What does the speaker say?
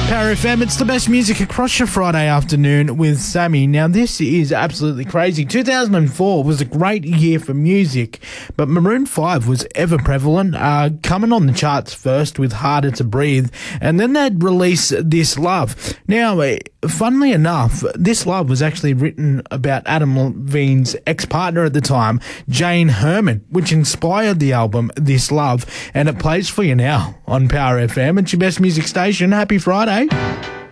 Power FM, it's the best music across your Friday afternoon with Sammy. Now, this is absolutely crazy. 2004 was a great year for music, but Maroon 5 was ever prevalent, coming on the charts first with Harder to Breathe, and then they'd release This Love. Now, funnily enough, This Love was actually written about Adam Levine's ex-partner at the time, Jane Herman, which inspired the album This Love, and it plays for you now on Power FM. It's your best music station. Happy Friday.